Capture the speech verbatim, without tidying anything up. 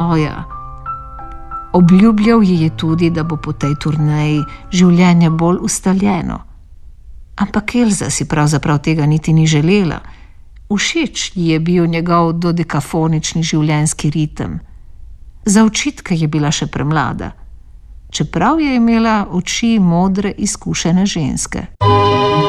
stroja. Obljubljal ji je tudi, da bo po tej turneji življenje bolj ustaljeno. Ampak Elza si pravzaprav tega niti ni želela. Všeč ji je bil njegov dodekafonični življenjski ritem. Za očitke je bila še premlada, čeprav je imela oči modre, izkušene ženske.